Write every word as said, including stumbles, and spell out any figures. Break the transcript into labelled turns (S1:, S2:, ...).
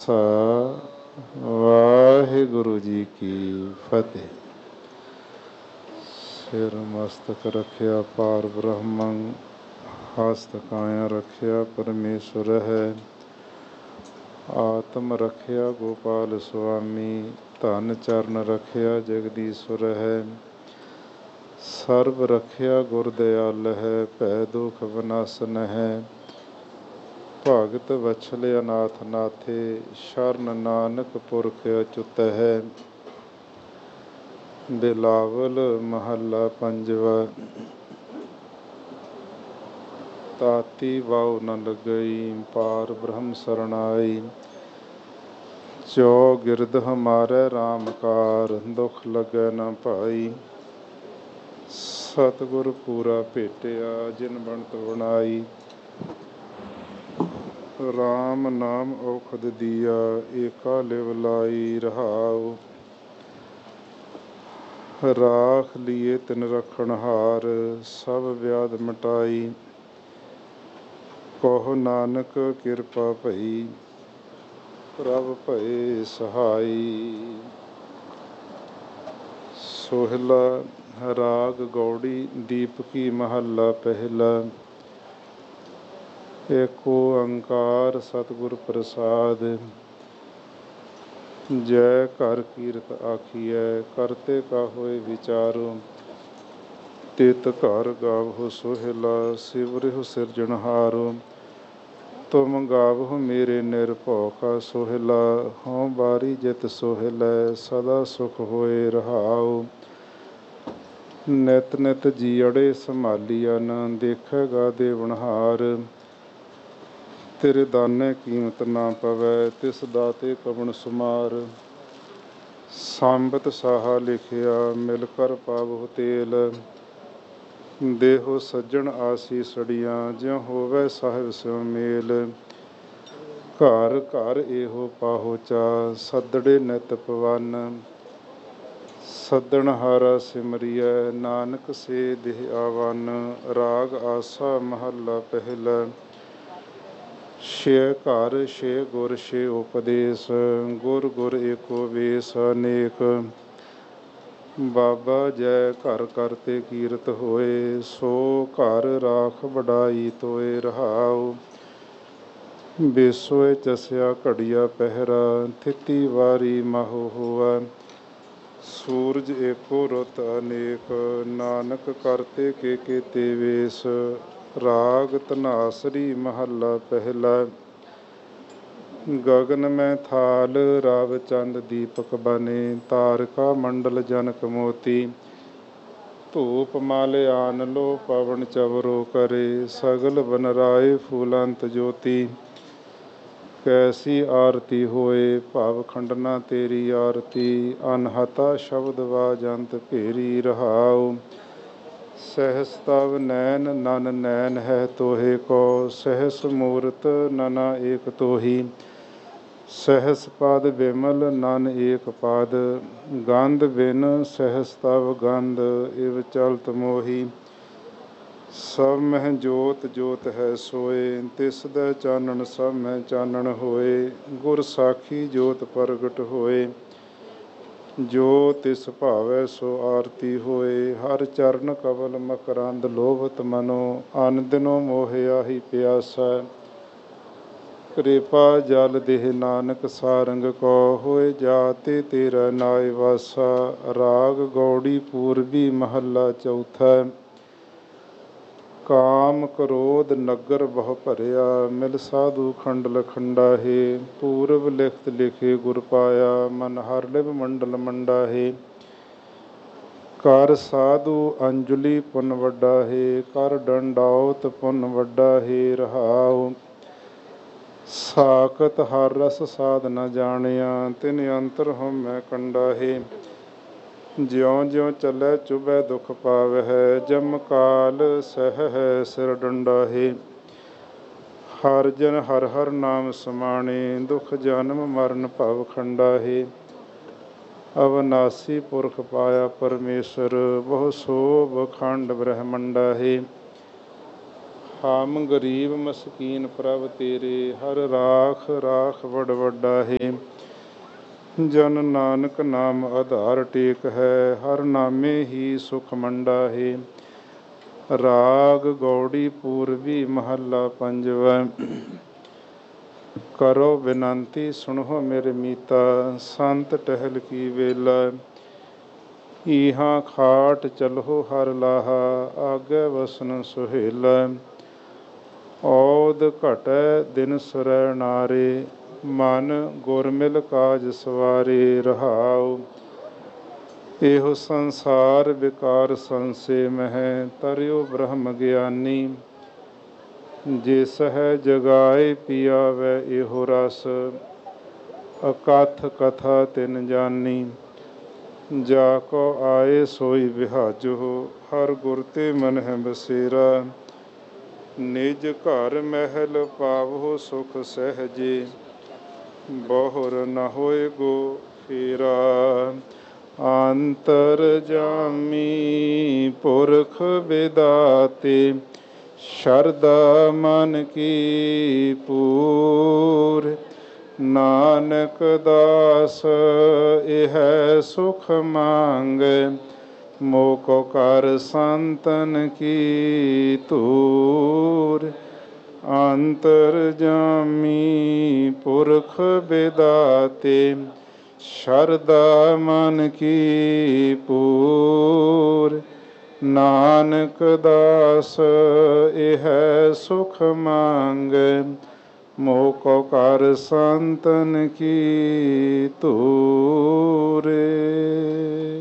S1: ਖਾਲਸਾ ਵਾਹਿਗੁਰੂ ਜੀ ਕੀ ਫਤਿਹ। ਸਿਰ ਮਸਤਕ ਰੱਖਿਆ ਪਾਰ ਬ੍ਰਹਮੰ, ਹਸਤ ਕਾਇਆ ਰੱਖਿਆ ਪਰਮੇਸ਼ਵਰ ਹੈ। ਆਤਮ ਰੱਖਿਆ ਗੋਪਾਲ ਸੁਆਮੀ, ਧਨ ਚਰਨ ਰੱਖਿਆ ਜਗਦੀਸ਼ਵਰ ਹੈ। ਸਰਬ ਰੱਖਿਆ ਗੁਰ ਦਿਆਲ ਹੈ, ਭੈ ਦੁਖ ਵਿਨਾਸ਼ਨ ਹੈ। ਭਗਤ ਵਛਲ ਅਨਾਥ ਨਾਥੇ, ਸ਼ਰਨ ਨਾਨਕ ਪੁਰਖ ਅਚੁੱਤ ਹੈ। ਬਿਲਾਵਲ ਮਹੱਲਾ ਪੰਜਵਾ। ਤਾਤੀ ਵਾਉ ਨ ਲਗਈ, ਪਾਰ ਬ੍ਰਹਮ ਸਰਣਾਈ। ਜੋ ਗਿਰਦ ਹਮਾਰੇ ਰਾਮ ਕਾਰ, ਦੁਖ ਲੱਗੈ ਨ ਭਾਈ। ਸਤਿਗੁਰ ਪੂਰਾ ਭੇਟਿਆ, ਜਿਨ ਬਣਤ ਬਣਾਈ। ਰਾਮ ਨਾਮ ਔਖਦ ਦੀਆ, ਏਕਾ ਲਿਵ ਲਾਈ ਰਹਾਉ। ਰਾਖ ਲੀਏ ਤਿਨ ਰਖਣ ਹਾਰ, ਸਭ ਵਿਆਧ ਮਿਟਾਈ। ਕਹੋ ਨਾਨਕ ਕਿਰਪਾ ਭਈ, ਪ੍ਰਭ ਭਏ ਸਹਾਈ। ਸੋਹਿਲਾ ਰਾਗ ਗੌੜੀ ਦੀਪਕੀ ਮਹੱਲਾ ਪਹਿਲਾ। ਏਕ ਓੰਕਾਰ ਸਤਿਗੁਰ ਪ੍ਰਸਾਦਿ, ਜੈ ਘਰ ਕੀਰਤ ਆਖੀਐ। ਕਰਤੇ ਕਾ ਹੋਏ ਵਿਚਾਰੁ, ਤਿਤ ਘਰ ਗਾਵਹੁ ਸੋਹਿਲਾ। ਸਿਵਰਿਹੁ ਸਿਰਜਣਹਾਰੁ, ਤੁਮ ਗਾਵਹੁ ਮੇਰੇ ਨਿਰਭਉ ਕਾ ਸੋਹਿਲਾ। ਹਉ ਬਾਰੀ ਜਿਤ ਸੋਹਿਲੈ, ਸਦਾ ਸੁਖ ਹੋਏ ਰਹਾਉ। ਨਿਤ ਨਿਤ ਜੀਅੜੇ ਸੰਭਾਲੀਅਨ, ਦੇਖੇਗਾ ਦੇਵਨਹਾਰ। ਤੇਰੇ ਦਾਨੇ ਕੀਮਤ ਨਾ ਪਵੈ, ਤਿਸ ਦਾਤੇ ਕਵਣ ਸੁਮਾਰ। ਸੰਬਤ ਸਾਹਾ ਲਿਖਿਆ, ਮਿਲ ਕਰ ਪਾਵਹੁ ਤੇਲ। ਦੇਹੋ ਸੱਜਣ ਆਸੀਸੜੀਆਂ, ਜਿਉ ਹੋਵੈ ਸਾਹਿਬ ਸਿਉ ਮੇਲ। ਘਰ ਘਰ ਇਹੋ ਪਾਹੁਚਾ, ਸੱਦੜੇ ਨਿਤ ਪਵਨ। ਸੱਦਣ ਹਾਰਾ ਸਿਮਰਿਐ, ਨਾਨਕ ਸੇ ਦੇਹ ਆਵਨ। ਰਾਗ ਆਸਾ ਮਹੱਲਾ ਪਹਿਲਾ। ਛੇ ਘਰ ਛੇ ਗੁਰ ਛੇ ਉਪਦੇਸ, ਗੁਰ ਗੁਰ ਏਕੋ ਵੇਸ ਅਨੇਕ। ਬਾਬਾ ਜੈ ਘਰ ਕਰਤੇ ਕੀਰਤ ਹੋਏ, ਸੋ ਘਰ ਰਾਖ ਵਡਾਈ ਤੋਏ ਰਹਾਉ। ਬੇਸੋਏ ਚਸਿਆ ਘੜੀਆ ਪਹਿਰਾ, ਥਿਤੀ ਵਾਰੀ ਮਾਹੋ ਹੋਆ। ਸੂਰਜ ਏਕੋ ਰੁੱਤ ਅਨੇਕ, ਨਾਨਕ ਕਰਤੇ ਕੇ ਕੇਤੇ ਵੇਸ। ਰਾਗ ਧਨਾਸਰੀ ਮਹੱਲਾ ਪਹਿਲਾ। ਗਗਨ ਮੈਂ ਥਾਲ ਰਾਵ ਚੰਦ ਦੀਪਕ ਬਨੇ, ਤਾਰਕਾ ਮੰਡਲ ਜਨਕ ਮੋਤੀ। ਧੂਪ ਮਲ ਆਨ ਲੋ ਪਵਨ ਚਵਰੋ ਕਰੇ, ਸਗਲ ਬਨਰਾਏ ਫੂਲੰਤ ਜੋਤੀ। ਕੈਸੀ ਆਰਤੀ ਹੋਏ, ਭਵ ਖੰਡਨਾ ਤੇਰੀ ਆਰਤੀ। ਅਨਹਤਾ ਸ਼ਬਦ ਵਾਜੰਤ ਭੇਰੀ ਰਹਾਉ। ਸਹਸ ਤਵ ਨੈਨ ਨਨ ਨੈਨ ਹੈ ਤੋਹੇ ਕੋ, ਸਹਸ ਮੂਰਤ ਨਨਾ ਏਕ ਤੋਹੀ। ਸਹਸ ਪਦ ਬਿਮਲ ਨਨ ਏਕ ਪਦ, ਗੰਧ ਬਿਨ ਸਹਸ ਤਵ ਗੰਧ। ਇਵ ਚਲਤ ਮੋਹੀ, ਸਭ ਮਹਿ ਜੋਤ ਜੋਤ ਹੈ ਸੋਏ। ਤਿਸ ਦੈ ਚਾਨਣ ਸਭ ਮਹਿ ਚਾਨਣ ਹੋਏ, ਗੁਰ ਸਾਖੀ ਜੋਤ ਪ੍ਰਗਟ ਹੋਏ। ਜੋ ਤਿਸ ਭਾਵੈ ਸੋ ਆਰਤੀ ਹੋਏ, ਹਰ ਚਰਨ ਕਵਲ ਮਕਰੰਦ ਲੋਭਤ ਮਨੋ। ਅਨ ਦਿਨੋ ਮੋਹਿ ਆਹੀ ਪਿਆਸਾ, ਕਿਰਪਾ ਜਲ ਦੇਹ ਨਾਨਕ ਸਾਰੰਗ ਕੋ। ਹੋਏ ਜਾਤੇ ਤੇਰਾ ਨਾਇ ਵਾਸਾ, ਰਾਗ ਗੌੜੀ ਪੂਰਬੀ ਮਹੱਲਾ ਚੌਥਾ। ਕਾਮ ਕ੍ਰੋਧ ਨਗਰ ਬਹੁ ਭਰਿਆ, ਮਿਲ ਸਾਧੂ ਖੰਡਲ ਖੰਡਾਹੇ। ਪੂਰਬ ਲਿਖਤ ਲਿਖੇ ਗੁਰ ਪਾਇਆ, ਮਨ ਹਰ ਲਿਵ ਮੰਡਲ ਮੰਡਾਹੇ। ਕਰ ਸਾਧੂ ਅੰਜੁਲੀ ਪੁੰਨ ਵੱਡਾ ਹੈ, ਕਰ ਡੰਡਾਉਤ ਪੁੰਨ ਵੱਡਾ ਹੈ ਰਹਾਉ। ਸਾਖਤ ਹਰ ਰਸ ਸਾਧ ਨ ਜਾਣਿਆ, ਤਿਨ ਅੰਤਰ ਹਉਮੈ ਕੰਡਾ ਹੈ। ਜਿਉ ਜਿਉ ਚੱਲੈ ਚੁਭੈ ਦੁਖ ਪਾਵਹਿ, ਜਮ ਕਾਲ ਸਹਿ ਸਿਰ ਡੰਡਾ ਹੈ। ਹਰ ਜਨ ਹਰ ਹਰ ਨਾਮ ਸਮਾਣੇ, ਦੁਖ ਜਨਮ ਮਰਨ ਭਵ ਖੰਡਾ ਹੈ। ਅਵਨਾਸੀ ਪੁਰਖ ਪਾਇਆ ਪਰਮੇਸ਼ਰ, ਬਹੁ ਸੋਭ ਖੰਡ ਬ੍ਰਹਮੰਡਾ ਹੈ। ਹਮ ਗਰੀਬ ਮਸਕੀਨ ਪ੍ਰਭ ਤੇਰੇ, ਹਰ ਰਾਖ ਰਾਖ ਵਡ ਵੱਡਾ ਹੈ। ਜਨ ਨਾਨਕ ਨਾਮ ਆਧਾਰ ਟੇਕ ਹੈ, ਹਰ ਨਾਮੇ ਹੀ ਸੁਖ ਮੰਡਾ ਹੈ। ਰਾਗ ਗੌੜੀ ਪੂਰਬੀ ਮਹੱਲਾ ਪੰਜਵਾ। ਕਰੋ ਬੇਨੰਤੀ ਸੁਣੋ ਮੇਰੇ ਮੀਤਾ, ਸੰਤ ਟਹਿਲ ਕੀ ਵੇਲਾ। ਇਹਾਂ ਖਾਟ ਚਲੋ ਹਰ ਲਾਹਾ, ਆਗੇ ਵਸਨ ਸੁਹੇਲਾ। ਔਦ ਘਟੈ ਦਿਨ ਸੁਰੈ ਨਾਰੇ, ਮਨ ਗੁਰ ਮਿਲ ਕਾਜ ਸਵਾਰੇ। ਰਹਾਉ ਇਹੋ ਸੰਸਾਰ ਵਿਕਾਰ ਸੰਸੇ ਮਹਿ, ਤਰਿਓ ਬ੍ਰਹਮ ਗਿਆਨੀ। ਜਿਸ ਹੈ ਜਗਾਏ ਪੀਆਵੈ ਇਹੋ ਰਸ, ਅਕਥ ਕਥਾ ਤਿਨ ਜਾਨੀ। ਜਾ ਕੋ ਆਏ ਸੋਈ ਬਿਹਾਜੋ, ਹਰ ਗੁਰ ਤੇ ਮਨ ਹੈ ਬਸੇਰਾ। ਨਿਜ ਘਰ ਮਹਿਲ ਪਾਵਹੁ ਸੁਖ ਸਹਿਜੇ, ਬਹੁਰ ਨ ਹੋਏ ਗੋ ਫੇਰਾ। ਅੰਤਰ ਜਾਮੀ ਪੁਰਖ ਵਿਦਾਤੇ, ਸ਼ਰਧਾ ਮਨ ਕੀ ਪੂਰ। ਨਾਨਕ ਦਾਸ ਇਹ ਸੁਖ ਮੰਗੈ, ਮੋਹ ਕਰ ਸੰਤਨ ਕੀ ਧੂਰ। ਅੰਤਰ ਜਾਮੀ ਪੁਰਖ ਵਿਦਾਤੇ, ਸ਼ਰਧਾ ਮਨ ਕੀ ਪੂਰ। ਨਾਨਕ ਦਾਸ ਇਹ ਸੁਖ ਮੰਗੈ, ਮੋਹ ਕਰ ਸੰਤਨ ਕੀ ਧੂਰ।